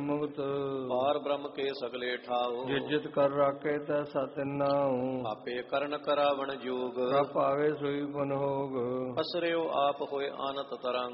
ਮੁਕਤ ਪਾਰ ਬ੍ਰਹਮ ਕੇ ਸਗਲੇ ਠਾਓ ਜਿਤ ਕਰ ਰਾਖੇ ਤੈ ਸਤ ਨਾਉ ਆਪੇ ਕਰਨ ਕਰਾਵਣ ਜੋਗ ਪ੍ਰਭ ਆਵੇ ਸੋਈ ਪੁਨ ਹੋਗ ਅਸਰਿਓ ਆਪ ਹੋਏ ਆਨਤ ਤਰੰਗ